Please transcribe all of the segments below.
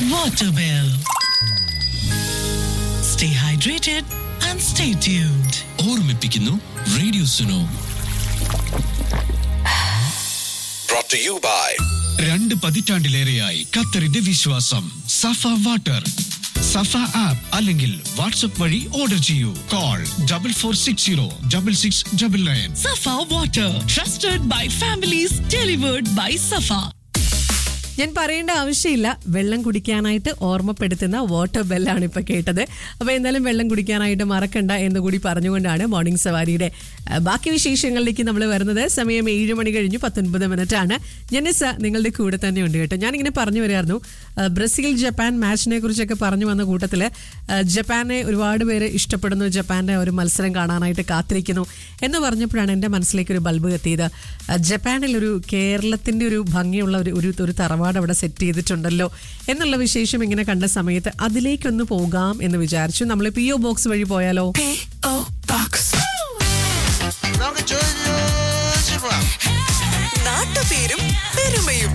water bill. Stay hydrated and stay tuned. ഓർമ്മിപ്പിക്കുന്നു radio Suno. Brought to you by 2 പതിറ്റാണ്ടിലേറെയായി ഖത്തറിന്റെ വിശ്വാസം സഫ വാട്ടർ. സഫ app അല്ലെങ്കിൽ വാട്സ്ആപ്പ് വഴി ഓർഡർ ചെയ്യൂ. Call 44606699. Safa water, trusted by families, delivered by Safa. ഞാൻ പറയേണ്ട ആവശ്യമില്ല, വെള്ളം കുടിക്കാനായിട്ട് ഓർമ്മപ്പെടുത്തുന്ന വാട്ടർ ബെല്ലാണ് ഇപ്പൊ കേട്ടത്. അപ്പൊ എന്തായാലും വെള്ളം കുടിക്കാനായിട്ട് മറക്കണ്ട എന്ന് കൂടി പറഞ്ഞുകൊണ്ടാണ് മോർണിംഗ് സവാരിയുടെ ബാക്കി വിശേഷങ്ങളിലേക്ക് നമ്മൾ വരുന്നത്. സമയം 7 മണി കഴിഞ്ഞു 19 മിനിറ്റ് ആണ്. ജനസ നിങ്ങളുടെ കൂടെ തന്നെ ഉണ്ട് കേട്ടോ. ഞാനിങ്ങനെ പറഞ്ഞു വരികയായിരുന്നു, ബ്രസീൽ ജപ്പാൻ മാച്ചിനെ കുറിച്ചൊക്കെ പറഞ്ഞു വന്ന കൂട്ടത്തില് ജപ്പാനെ ഒരുപാട് പേര് ഇഷ്ടപ്പെടുന്നു, ജപ്പാന്റെ ഒരു മത്സരം കാണാനായിട്ട് കാത്തിരിക്കുന്നു എന്ന് പറഞ്ഞപ്പോഴാണ് എൻ്റെ മനസ്സിലേക്ക് ഒരു ബൾബ് കത്തിയത്. ജപ്പാനിൽ ഒരു കേരളത്തിന്റെ ഒരു ഭംഗിയുള്ള ഒരു തറവാട് അവിടെ സെറ്റ് ചെയ്തിട്ടുണ്ടല്ലോ എന്നുള്ള വിശേഷം ഇങ്ങനെ കണ്ട സമയത്ത് അതിലേക്കൊന്ന് പോകാം എന്ന് വിചാരിച്ചു. നമ്മൾ PO ബോക്സ് വഴി പോയാലോ? നാട്ടുപേരും പെരുമയും.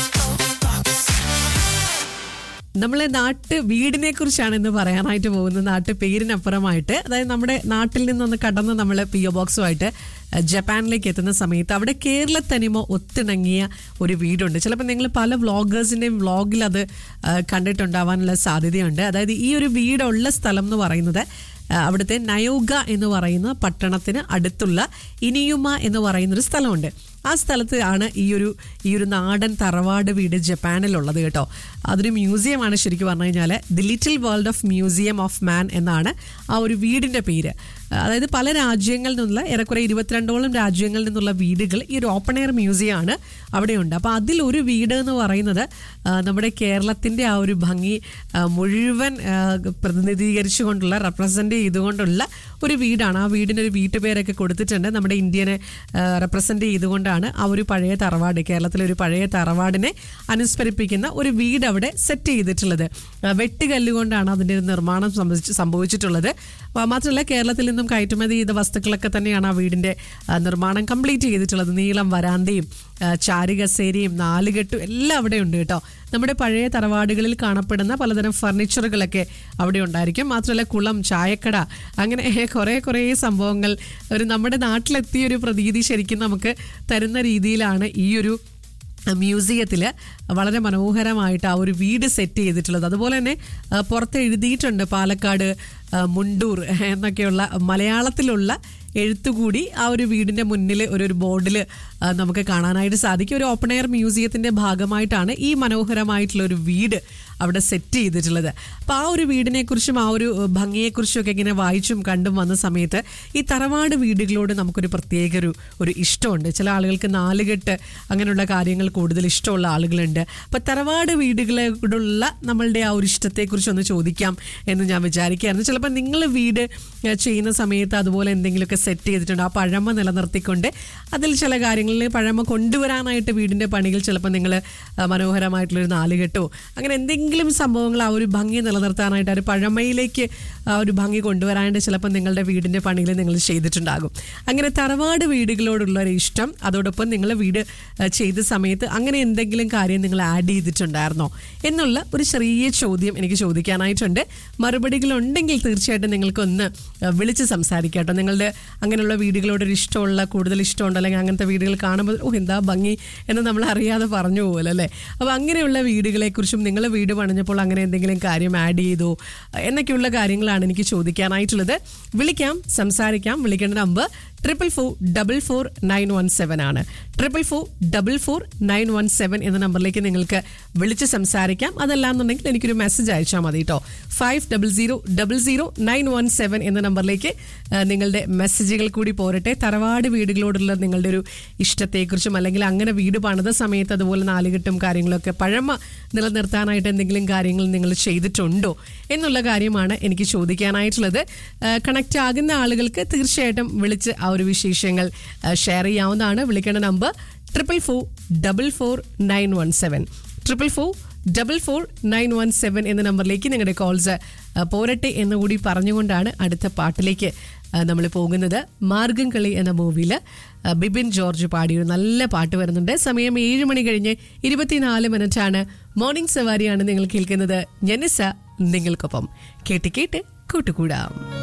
നമ്മളെ വീടിനെ കുറിച്ചാണ് ഇന്ന് പറയാനായിട്ട് പോകുന്നത്. പേരിനപ്പുറമായിട്ട്, അതായത് നമ്മുടെ നാട്ടിൽ നിന്നൊന്ന് കടന്ന് നമ്മൾ PO ബോക്സുമായിട്ട് ജപ്പാനിലേക്ക് എത്തുന്ന സമയത്ത് അവിടെ കേരളത്തനിമ ഒത്തിണങ്ങിയ ഒരു വീടുണ്ട്. ചിലപ്പോൾ നിങ്ങൾ പല വ്ളോഗേഴ്സിൻ്റെയും വ്ളോഗിൽ അത് കണ്ടിട്ടുണ്ടാവാനുള്ള സാധ്യതയുണ്ട്. അതായത് ഈ ഒരു വീടുള്ള സ്ഥലം എന്ന് പറയുന്നത് അവിടുത്തെ നയോഗ എന്ന് പറയുന്ന പട്ടണത്തിന് അടുത്തുള്ള ഇനിയുമ എന്ന് പറയുന്നൊരു സ്ഥലമുണ്ട്. ആ സ്ഥലത്ത് ആണ് ഈ ഒരു നാടൻ തറവാട് വീട് ജപ്പാനിലുള്ളത് കേട്ടോ. അതൊരു മ്യൂസിയമാണ് ശരിക്കും പറഞ്ഞു കഴിഞ്ഞാൽ. The little world of museum of മാൻ എന്നാണ് ആ ഒരു വീടിൻ്റെ പേര്. അതായത് പല രാജ്യങ്ങളിൽ നിന്നുള്ള ഏറെക്കുറെ 22ഓളം രാജ്യങ്ങളിൽ നിന്നുള്ള വീടുകൾ ഈ ഒരു ഓപ്പൺ എയർ മ്യൂസിയമാണ് അവിടെയുണ്ട്. അപ്പോൾ അതിലൊരു വീട് എന്ന് പറയുന്നത് നമ്മുടെ കേരളത്തിൻ്റെ ആ ഒരു ഭംഗി മുഴുവൻ പ്രതിനിധീകരിച്ചുകൊണ്ടുള്ള റെപ്രസെൻ്റ് ചെയ്തുകൊണ്ടുള്ള ഒരു വീടാണ്. ആ വീടിനൊരു വീട്ടുപേരൊക്കെ കൊടുത്തിട്ടുണ്ട്. നമ്മുടെ ഇന്ത്യനെ റെപ്രസെൻ്റ് ചെയ്തുകൊണ്ടാണ് ആ ഒരു പഴയ തറവാട്, കേരളത്തിലെ ഒരു പഴയ തറവാടിനെ അനുസ്മരിപ്പിക്കുന്ന ഒരു വീട് അവിടെ സെറ്റ് ചെയ്തിട്ടുള്ളത്. വെട്ടുകല്ലുകൊണ്ടാണ് അതിൻ്റെ നിർമ്മാണം സംഭവിച്ചിട്ടുള്ളത്. മാത്രമല്ല കേരളത്തിൽ നിന്നും കയറ്റുമതി ചെയ്ത വസ്തുക്കളൊക്കെ തന്നെയാണ് ആ വീടിൻ്റെ നിർമ്മാണം കംപ്ലീറ്റ് ചെയ്തിട്ടുള്ളത്. നീളം വരാന്തയും ചാരുകസേരയും 4 കെട്ടും എല്ലാം അവിടെ ഉണ്ട് കേട്ടോ. നമ്മുടെ പഴയ തറവാടുകളിൽ കാണപ്പെടുന്ന പലതരം ഫർണിച്ചറുകളൊക്കെ അവിടെ ഉണ്ടായിരിക്കും. മാത്രമല്ല കുളം, ചായക്കട, അങ്ങനെ കുറേ സംഭവങ്ങൾ നമ്മുടെ നാട്ടിലെത്തിയൊരു പ്രതീതി ശരിക്കും നമുക്ക് തരുന്ന രീതിയിലാണ് ഈ ഒരു മ്യൂസിയത്തിൽ വളരെ മനോഹരമായിട്ട് ആ ഒരു വീട് സെറ്റ് ചെയ്തിട്ടുള്ളത്. അതുപോലെ തന്നെ പുറത്ത് എഴുതിയിട്ടുണ്ട് പാലക്കാട് മുണ്ടൂർ എന്നൊക്കെയുള്ള മലയാളത്തിലുള്ള എഴുത്തുകൂടി ആ ഒരു വീടിൻ്റെ മുന്നിൽ ഒരു ബോർഡിൽ നമുക്ക് കാണാനായിട്ട് സാധിക്കും. ഒരു ഓപ്പൺ എയർ മ്യൂസിയത്തിൻ്റെ ഭാഗമായിട്ടാണ് ഈ മനോഹരമായിട്ടുള്ള ഒരു വീട് അവിടെ സെറ്റ് ചെയ്തിട്ടുള്ളത്. അപ്പോൾ ആ ഒരു വീടിനെക്കുറിച്ചും ആ ഒരു ഭംഗിയെക്കുറിച്ചും ഒക്കെ ഇങ്ങനെ വായിച്ചും കണ്ടും വന്ന സമയത്ത് ഈ തറവാട് വീടുകളോട് നമുക്കൊരു പ്രത്യേക ഒരു ഇഷ്ടമുണ്ട്. ചില ആളുകൾക്ക് 4 കെട്ട് അങ്ങനെയുള്ള കാര്യങ്ങൾ കൂടുതൽ ഇഷ്ടമുള്ള ആളുകളുണ്ട്. അപ്പോൾ തറവാട് വീടുകളോടുള്ള നമ്മളുടെ ആ ഒരു ഇഷ്ടത്തെക്കുറിച്ചൊന്ന് ചോദിക്കാം എന്ന് ഞാൻ വിചാരിക്കുകയായിരുന്നു. ചിലപ്പോൾ നിങ്ങൾ വീട് ചെയ്യുന്ന സമയത്ത് അതുപോലെ എന്തെങ്കിലുമൊക്കെ സെറ്റ് ചെയ്തിട്ടുണ്ട്, ആ പഴമ നിലനിർത്തിക്കൊണ്ട് അതിൽ ചില കാര്യങ്ങളിൽ പഴമ കൊണ്ടുവരാനായിട്ട് വീടിൻ്റെ പണികൾ ചിലപ്പോൾ നിങ്ങൾ മനോഹരമായിട്ടുള്ളൊരു 4 കെട്ടോ അങ്ങനെ എന്തെങ്കിലും സംഭവങ്ങൾ ആ ഒരു ഭംഗി നിലനിർത്താനായിട്ട് ആ ഒരു പഴമയിലേക്ക് ആ ഒരു ഭംഗി കൊണ്ടുവരാനായിട്ട് ചിലപ്പോൾ നിങ്ങളുടെ വീടിൻ്റെ പണികൾ നിങ്ങൾ ചെയ്തിട്ടുണ്ടാകും. അങ്ങനെ തറവാട് വീടുകളോടുള്ള ഒരു ഇഷ്ടം, അതോടൊപ്പം നിങ്ങൾ വീട് ചെയ്ത സമയത്ത് അങ്ങനെ എന്തെങ്കിലും കാര്യം നിങ്ങൾ ആഡ് ചെയ്തിട്ടുണ്ടായിരുന്നോ എന്നുള്ള ഒരു ചെറിയ ചോദ്യം എനിക്ക് ചോദിക്കാനായിട്ടുണ്ട്. മറുപടികളുണ്ടെങ്കിൽ തീർച്ചയായിട്ടും നിങ്ങൾക്കൊന്ന് വിളിച്ച് സംസാരിക്കാം കേട്ടോ. നിങ്ങളുടെ അങ്ങനെയുള്ള വീടുകളോടൊരു ഇഷ്ടമുള്ള കൂടുതൽ ഇഷ്ടമുണ്ട്, അല്ലെങ്കിൽ അങ്ങനത്തെ വീടുകൾ കാണുമ്പോൾ എന്താ ഭംഗി എന്ന് നമ്മൾ അറിയാതെ പറഞ്ഞു പോകുമല്ലോ അല്ലേ. അപ്പോൾ അങ്ങനെയുള്ള വീടുകളെക്കുറിച്ചും നിങ്ങൾ വീട് പണിഞ്ഞപ്പോൾ അങ്ങനെ എന്തെങ്കിലും കാര്യം ആഡ് ചെയ്തോ എന്നൊക്കെയുള്ള കാര്യങ്ങളാണ് എനിക്ക് ചോദിക്കാനായിട്ടുള്ളത്. വിളിക്കാം, സംസാരിക്കാം. വിളിക്കേണ്ട നമ്പർ 444-917 ആണ്. 444-917 എന്ന നമ്പറിലേക്ക് നിങ്ങൾക്ക് വിളിച്ച് സംസാരിക്കാം. അതല്ലാന്നുണ്ടെങ്കിൽ എനിക്കൊരു മെസ്സേജ് അയച്ചാൽ മതി കേട്ടോ. 50000917 എന്ന നമ്പറിലേക്ക് നിങ്ങളുടെ മെസ്സേജുകൾ കൂടി പോരട്ടെ. തറവാട് വീടുകളോടുള്ള നിങ്ങളുടെ ഒരു ഇഷ്ടത്തെക്കുറിച്ചും, അല്ലെങ്കിൽ അങ്ങനെ വീട് പണിത സമയത്ത് അതുപോലെ 4 കെട്ടും കാര്യങ്ങളൊക്കെ പഴമ നിലനിർത്താനായിട്ട് എന്തെങ്കിലും കാര്യങ്ങൾ നിങ്ങൾ ചെയ്തിട്ടുണ്ടോ എന്നുള്ള കാര്യമാണ് എനിക്ക് ചോദിക്കാനായിട്ടുള്ളത്. കണക്റ്റ് ആകുന്ന ആളുകൾക്ക് തീർച്ചയായിട്ടും വിളിച്ച് ആ ഒരു വിശേഷങ്ങൾ ഷെയർ ചെയ്യാവുന്നതാണ്. വിളിക്കേണ്ട നമ്പർ 444-917. 44917 എന്ന നമ്പറിലേക്ക് നിങ്ങളുടെ കോൾസ് പോരട്ടെ എന്നുകൂടി പറഞ്ഞുകൊണ്ടാണ് അടുത്ത പാട്ടിലേക്ക് നമ്മൾ പോകുന്നത്. മാർഗം കളി എന്ന മൂവിയിൽ ബിബിൻ ജോർജ് പാടിയൊരു നല്ല പാട്ട് വരുന്നുണ്ട്. സമയം 7 മണി കഴിഞ്ഞ് 24 മിനിറ്റാണ്. മോർണിംഗ് സവാരിയാണ് നിങ്ങൾ കേൾക്കുന്നത്. ജനിസ നിങ്ങൾക്കൊപ്പം കേട്ട് കേട്ട് കൂട്ടുകൂടാം.